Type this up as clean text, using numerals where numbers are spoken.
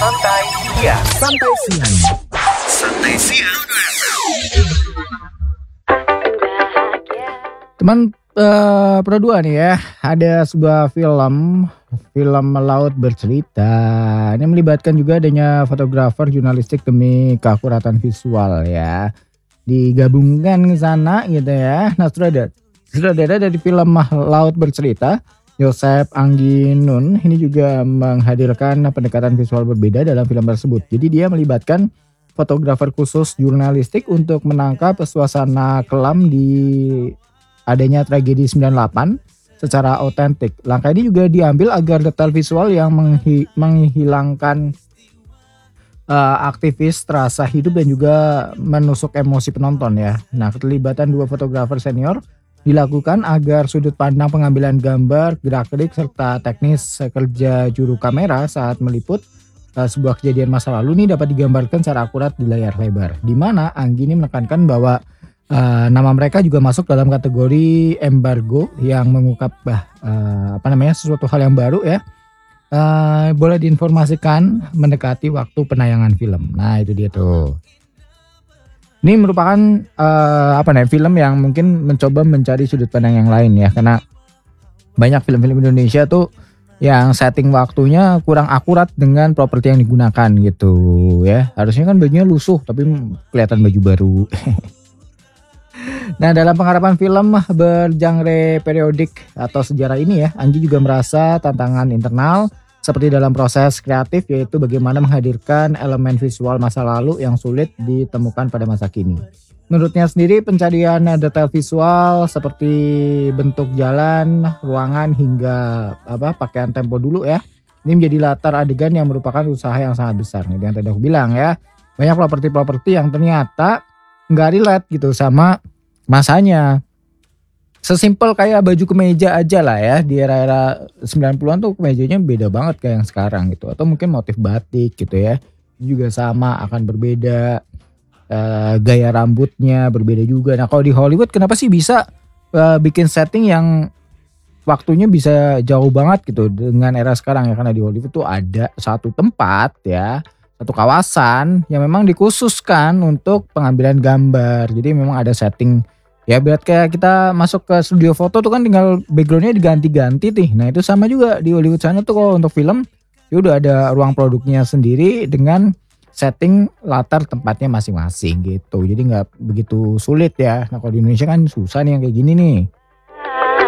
Santai Siang. Santai Siang. Santai Siang. Teman Pro 2 nih ya, ada sebuah film laut bercerita. Ini melibatkan juga adanya fotografer jurnalistik demi keakuratan visual ya. Digabungkan ke sana gitu ya. Nah, sutradara dari film Laut Bercerita, Joseph Angginun, ini juga menghadirkan pendekatan visual berbeda dalam film tersebut. Jadi dia melibatkan fotografer khusus jurnalistik untuk menangkap suasana kelam di adanya tragedi 98 secara otentik. Langkah ini juga diambil agar detail visual yang menghilangkan aktivis terasa hidup dan juga menusuk emosi penonton ya. Nah, keterlibatan dua fotografer senior dilakukan agar sudut pandang pengambilan gambar, gerak-gerik serta teknis kerja juru kamera saat meliput sebuah kejadian masa lalu ini dapat digambarkan secara akurat di layar lebar. Di mana Anggi ini menekankan bahwa nama mereka juga masuk dalam kategori embargo yang mengungkap sesuatu hal yang baru ya. Boleh diinformasikan mendekati waktu penayangan film. Nah, itu dia tuh. Ini merupakan film yang mungkin mencoba mencari sudut pandang yang lain ya, karena banyak film-film Indonesia tuh yang setting waktunya kurang akurat dengan properti yang digunakan gitu ya. Harusnya kan bajunya lusuh tapi kelihatan baju baru. Nah, dalam pengharapan film bergenre periodik atau sejarah ini ya, Anggi juga merasa tantangan internal seperti dalam proses kreatif, yaitu bagaimana menghadirkan elemen visual masa lalu yang sulit ditemukan pada masa kini. Menurutnya sendiri, pencarian detail visual seperti bentuk jalan, ruangan hingga pakaian tempo dulu ya, ini menjadi latar adegan yang merupakan usaha yang sangat besar. Nih yang tadi aku bilang ya, banyak properti-properti yang ternyata nggak relate gitu sama masanya. Sesimpel kayak baju kemeja aja lah ya, di era-era 90-an tuh kemejanya beda banget kayak yang sekarang gitu. Atau mungkin motif batik gitu ya, juga sama akan berbeda. Gaya rambutnya berbeda juga. Nah, kalau di Hollywood kenapa sih bisa bikin setting yang waktunya bisa jauh banget gitu dengan era sekarang ya, karena di Hollywood tuh ada satu tempat ya, satu kawasan yang memang dikhususkan untuk pengambilan gambar. Jadi memang ada setting ya, berat kayak kita masuk ke studio foto tuh kan tinggal backgroundnya diganti-ganti nih. Nah, itu sama juga di Hollywood sana tuh kalau untuk film ya udah ada ruang produknya sendiri dengan setting latar tempatnya masing-masing gitu. Jadi nggak begitu sulit ya. Nah, kalau di Indonesia kan susah nih yang kayak gini nih.